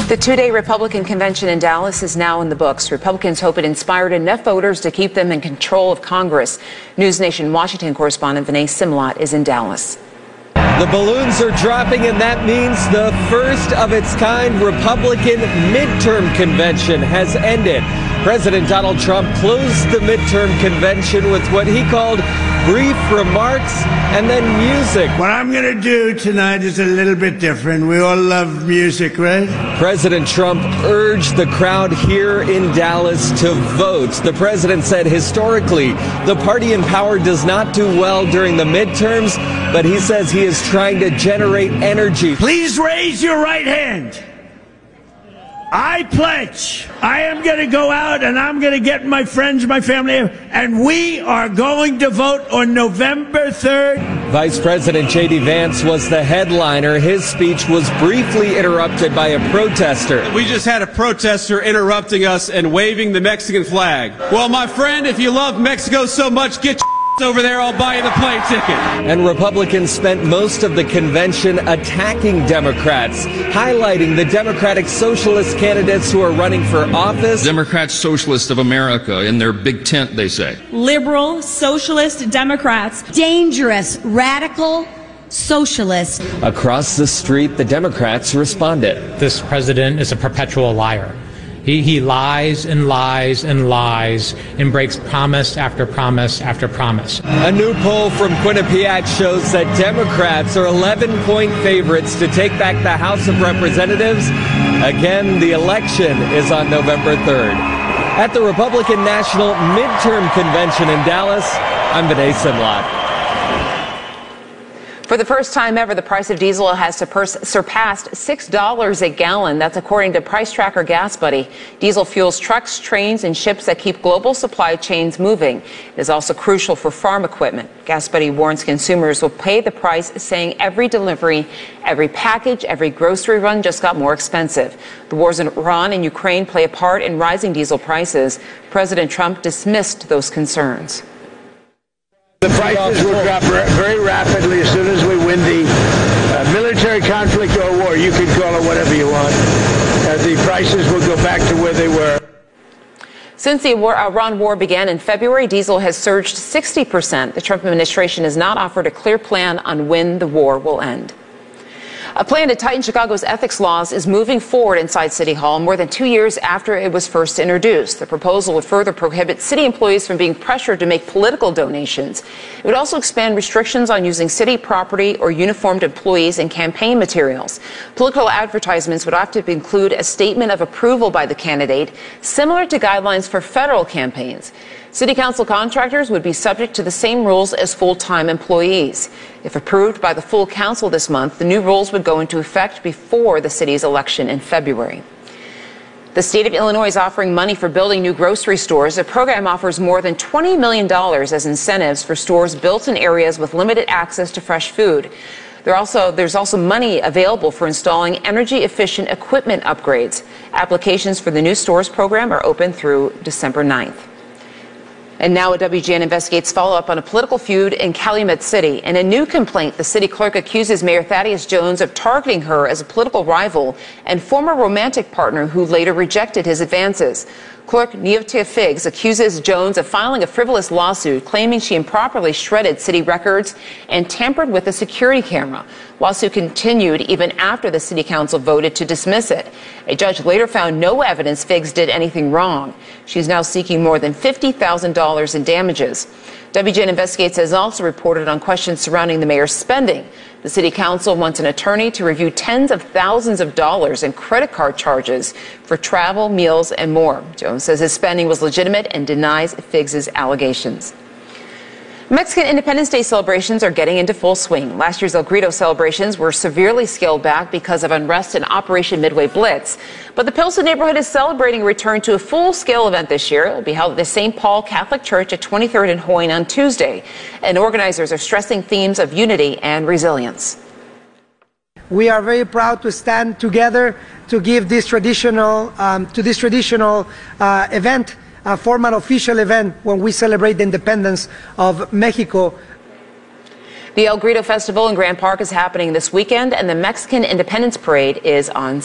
The two-day Republican convention in Dallas is now in the books. Republicans hope it inspired enough voters to keep them in control of Congress. News Nation Washington correspondent Vinay Simlat is in Dallas. The balloons are dropping, and that means the first of its kind Republican midterm convention has ended. President Donald Trump closed the midterm convention with what he called brief remarks and then music. What I'm going to do tonight is a little bit different. We all love music, right? President Trump urged the crowd here in Dallas to vote. The president said historically, the party in power does not do well during the midterms, but he says he is trying to generate energy. Please raise your right hand. I pledge I am going to go out and I'm going to get my friends, my family, and we are going to vote on November 3rd. Vice President J.D. Vance was the headliner. His speech was briefly interrupted by a protester. We just had a protester interrupting us and waving the Mexican flag. Well, my friend, if you love Mexico so much, get your over there, I'll buy you the plane ticket. And Republicans spent most of the convention attacking Democrats, highlighting the Democratic Socialist candidates who are running for office. Democrats, Socialists of America, in their big tent, they say. Liberal, socialist Democrats. Dangerous, radical socialists. Across the street, the Democrats responded. This president is a perpetual liar. He lies and lies and lies and breaks promise after promise after promise. A new poll from Quinnipiac shows that Democrats are 11-point favorites to take back the House of Representatives. Again, the election is on November 3rd. At the Republican National Midterm Convention in Dallas, I'm Vinay Simlat. For the first time ever, the price of diesel has surpassed $6 a gallon. That's according to Price Tracker Gas Buddy. Diesel fuels trucks, trains, and ships that keep global supply chains moving. It is also crucial for farm equipment. Gas Buddy warns consumers will pay the price, saying every delivery, every package, every grocery run just got more expensive. The wars in Iran and Ukraine play a part in rising diesel prices. President Trump dismissed those concerns. The prices will drop very rapidly as soon as we win the military conflict or war. You can call it whatever you want. The prices will go back to where they were. Since the Iran war began in February, diesel has surged 60%. The Trump administration has not offered a clear plan on when the war will end. A plan to tighten Chicago's ethics laws is moving forward inside City Hall more than 2 years after it was first introduced. The proposal would further prohibit city employees from being pressured to make political donations. It would also expand restrictions on using city property or uniformed employees in campaign materials. Political advertisements would have to include a statement of approval by the candidate, similar to guidelines for federal campaigns. City council contractors would be subject to the same rules as full-time employees. If approved by the full council this month, the new rules would go into effect before the city's election in February. The state of Illinois is offering money for building new grocery stores. The program offers more than $20 million as incentives for stores built in areas with limited access to fresh food. There's also money available for installing energy-efficient equipment upgrades. Applications for the new stores program are open through December 9th. And now a WGN Investigates follow-up on a political feud in Calumet City. In a new complaint, the city clerk accuses Mayor Thaddeus Jones of targeting her as a political rival and former romantic partner who later rejected his advances. Clerk Neotia Figgs accuses Jones of filing a frivolous lawsuit claiming she improperly shredded city records and tampered with a security camera. Lawsuit continued even after the city council voted to dismiss it. A judge later found no evidence Figgs did anything wrong. She's now seeking more than $50,000 in damages. WGN Investigates has also reported on questions surrounding the mayor's spending. The city council wants an attorney to review tens of thousands of dollars in credit card charges for travel, meals, and more. Jones says his spending was legitimate and denies Figgs' allegations. Mexican Independence Day celebrations are getting into full swing. Last year's El Grito celebrations were severely scaled back because of unrest in Operation Midway Blitz. But the Pilsen neighborhood is celebrating a return to a full-scale event this year. It will be held at the St. Paul Catholic Church at 23rd and Hoyne on Tuesday. And organizers are stressing themes of unity and resilience. We are very proud to stand together to give this traditional event form an official event when we celebrate the independence of Mexico. The El Grito Festival in Grand Park is happening this weekend, and the Mexican Independence Parade is on